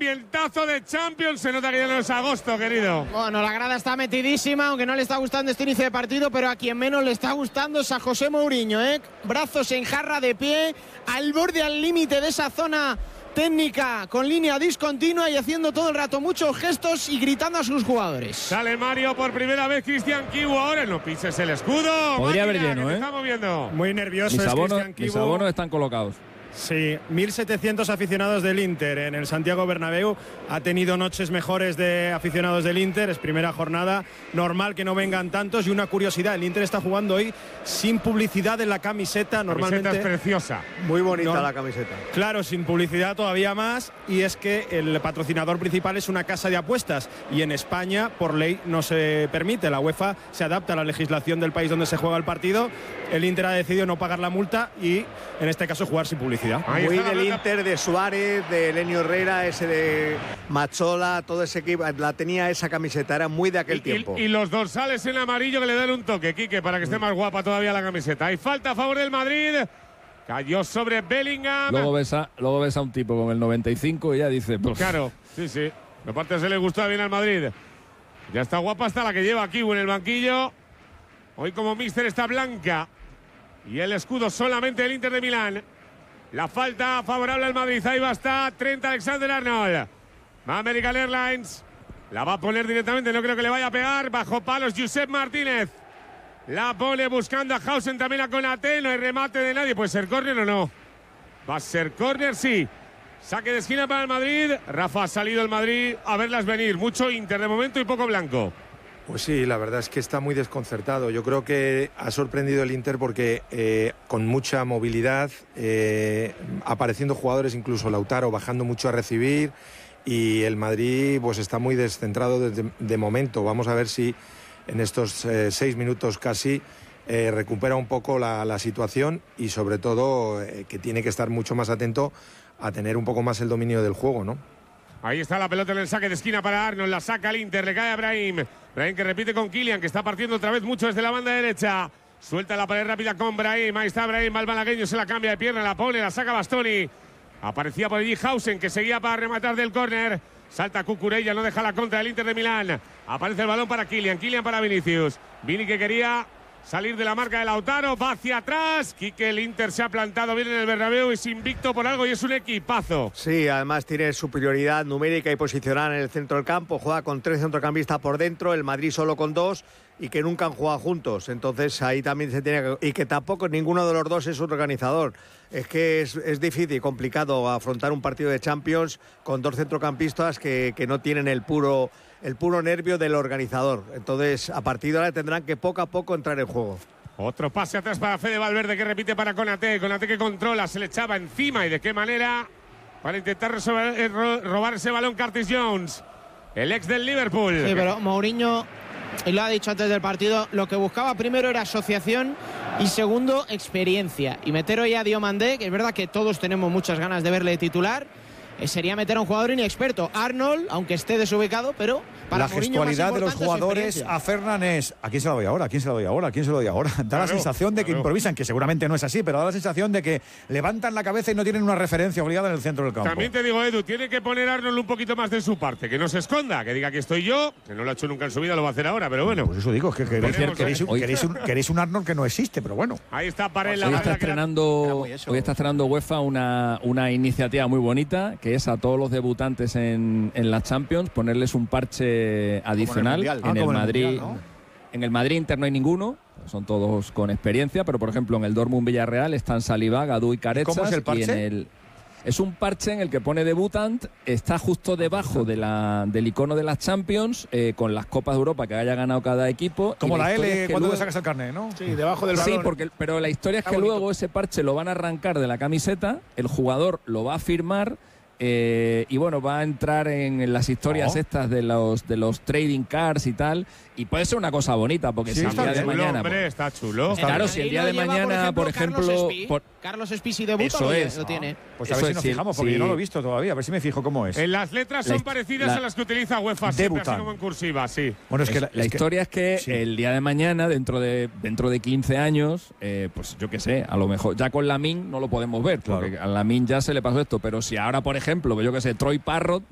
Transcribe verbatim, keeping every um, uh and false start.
ambientazo de Champions. Se nota que ya no es agosto, querido. Bueno, la grada está metidísima, aunque no le está gustando este inicio de partido, pero a quien menos le está gustando es a José Mourinho, ¿eh? Brazos en jarra de pie, al borde, al límite de esa zona técnica, con línea discontinua y haciendo todo el rato muchos gestos y gritando a sus jugadores. Sale Mario por primera vez, Cristian Kiwu ahora. No pises el escudo. Podría haber Máquina, lleno, ¿eh? Estamos viendo. Muy nervioso Mis es abonos, Cristian Kiwu. mis abonos están colocados. Sí, mil setecientos aficionados del Inter en el Santiago Bernabéu. Ha tenido noches mejores de aficionados del Inter, es primera jornada, normal que no vengan tantos. Y una curiosidad, el Inter está jugando hoy sin publicidad en la camiseta. Normalmente La camiseta es preciosa. Muy bonita No. la camiseta. Claro, sin publicidad todavía más, y es que el patrocinador principal es una casa de apuestas y en España por ley no se permite. La UEFA se adapta a la legislación del país donde se juega el partido. El Inter ha decidido no pagar la multa y en este caso jugar sin publicidad. Ahí Muy está la del pelota. Inter, de Suárez, de Lenio Herrera, ese de Machola, todo ese equipo, la tenía esa camiseta, era muy de aquel Y, tiempo. y, y los dorsales en amarillo que le dan un toque, Quique, para que esté más guapa todavía la camiseta. Hay falta a favor del Madrid. Cayó sobre Bellingham. Luego ves, a, luego ves a un tipo con el noventa y cinco y ya dice... "Puf". Claro, sí, sí. Aparte se le gustó bien al Madrid. Ya está guapa hasta la que lleva Kiwu en el banquillo. Hoy como míster está blanca. Y el escudo solamente del Inter de Milán. La falta favorable al Madrid. Ahí va hasta Trent Alexander-Arnold. Va American Airlines. La va a poner directamente. No creo que le vaya a pegar. Bajo palos Josep Martínez. La pone buscando a Hausen también a Konaté. No hay remate de nadie. ¿Puede ser córner o no? Va a ser córner, sí. Saque de esquina para el Madrid. Rafa, ha salido el Madrid a verlas venir. Mucho Inter de momento y poco blanco. Pues sí, la verdad es que está muy desconcertado. Yo creo que ha sorprendido el Inter porque eh, con mucha movilidad, eh, apareciendo jugadores, incluso Lautaro bajando mucho a recibir, y el Madrid pues está muy descentrado de, de momento. Vamos a ver si en estos eh, seis minutos casi eh, recupera un poco la, la situación y sobre todo eh, que tiene que estar mucho más atento a tener un poco más el dominio del juego, ¿no? Ahí está la pelota en el saque de esquina para Arnold. La saca el Inter, le cae a Brahim. Brahim que repite con Kylian, que está partiendo otra vez mucho desde la banda derecha. Suelta la pared rápida con Brahim. Ahí está Brahim, va el malagueño, se la cambia de pierna, la pone, la saca Bastoni. Aparecía por allí Hausen, que seguía para rematar del córner. Salta Cucurella, no deja la contra del Inter de Milán. Aparece el balón para Kylian, Kylian para Vinicius. Vini que quería salir de la marca de Lautaro, va hacia atrás. Quique, el Inter se ha plantado bien en el Bernabéu, es invicto por algo y es un equipazo. Sí, además tiene superioridad numérica y posicional en el centro del campo. Juega con tres centrocampistas por dentro, el Madrid solo con dos y que nunca han jugado juntos. Entonces ahí también se tiene que... Y que tampoco ninguno de los dos es un organizador. Es que es, es difícil, complicado afrontar un partido de Champions con dos centrocampistas que, que no tienen el puro... el puro nervio del organizador. Entonces, a partir de ahora tendrán que poco a poco entrar en juego. Otro pase atrás para Fede Valverde, que repite para Konaté. Konaté que controla, se le echaba encima. ¿Y de qué manera? Para intentar resolver, eh, ro, robar ese balón Curtis Jones, el ex del Liverpool. Sí, pero Mourinho, y lo ha dicho antes del partido, lo que buscaba primero era asociación y segundo, experiencia. Y meter hoy a Diomandé, que es verdad que todos tenemos muchas ganas de verle titular, eh, sería meter a un jugador inexperto. Arnold, aunque esté desubicado, pero para la Mourinho gestualidad más de los importante es su jugadores experiencia. a Fernan es ¿a quién se la doy ahora? ¿A quién se la doy ahora? ¿A quién se la doy ahora? Da Claro, la sensación de que claro. improvisan, que seguramente no es así, pero da la sensación de que levantan la cabeza y no tienen una referencia obligada en el centro del campo. También te digo, Edu, tiene que poner a Arnold un poquito más de su parte, que no se esconda, que diga que estoy yo, que no lo ha hecho nunca en su vida, lo va a hacer ahora, pero bueno. Pues eso digo, es que queréis, Veremos, queréis, ¿eh? un, queréis, un, queréis un Arnold que no existe, pero bueno. Ahí está Parella. Hoy la está verdad que la- estrenando, muy eso. hoy está estrenando UEFA una, una iniciativa muy bonita, que es a todos los debutantes en, en la Champions ponerles un parche adicional. Mundial. Ah, en el como en el Madrid, Mundial, ¿no? en el Madrid Inter no hay ninguno, son todos con experiencia, pero por ejemplo en el Dortmund Villarreal están Saliba, Gadú y Carezas. ¿Cómo es el y parche? en el, es un parche en el que pone debutant, está justo debajo de la, del icono de las Champions, eh, con las Copas de Europa que haya ganado cada equipo. Como y la historia L es que cuando luego- te sacas el carnet, ¿no? Sí, debajo del Sí, balón. porque, pero la historia es Está que bonito. luego ese parche lo van a arrancar de la camiseta, el jugador lo va a firmar eh, y bueno, va a entrar en, en las historias Oh. estas de los de los trading cards y tal, y puede ser una cosa bonita, porque Sí, si el está día de chulo, mañana... hombre, está chulo. Claro, En si el Madrid día lo de lleva, mañana, por ejemplo... Carlos Espi. por- Carlos Espi, si debuta, Eso lo, es. lo tiene. Pues a Eso ver si es, nos si el- fijamos, porque si- yo no lo he visto todavía, a ver si me fijo cómo es. En las letras La son hist- parecidas la- a las que utiliza UEFA siempre, así Debutan. como en cursiva, sí. Bueno, es que Es- la, la es que- historia es que sí. el día de mañana, dentro de dentro de quince años, eh, pues yo qué sé, a lo mejor ya con Lamine no lo podemos ver, porque Claro. a Lamine ya se le pasó esto, pero si ahora, por ejemplo, yo qué sé, Troy Parrott